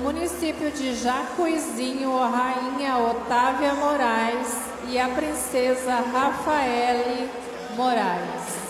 município de Jacuizinho, a rainha Otávia Moraes e a princesa Rafaele Moraes.